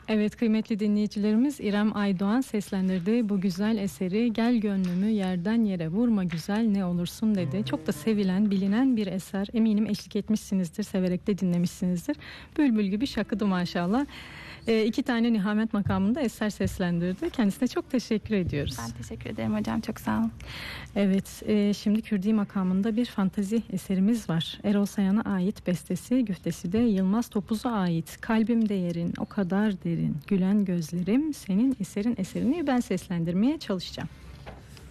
Evet, kıymetli dinleyicilerimiz, İrem Aydoğan seslendirdi bu güzel eseri. Gel gönlümü yerden yere vurma güzel ne olursun dedi. Çok da sevilen, bilinen bir eser. Eminim eşlik etmişsinizdir, severek de dinlemişsinizdir. Bülbül gibi şakıdı maşallah. 2 tane Nihamet makamında eser seslendirdi. Kendisine çok teşekkür ediyoruz. Ben teşekkür ederim hocam, çok sağ olun. Evet, şimdi Kürdi makamında bir fantazi eserimiz var. Erol Sayan'a ait bestesi, güftesi de Yılmaz Topuz'a ait. Kalbim değerin o kadar derin, gülen gözlerim, senin eserin eserini ben seslendirmeye çalışacağım.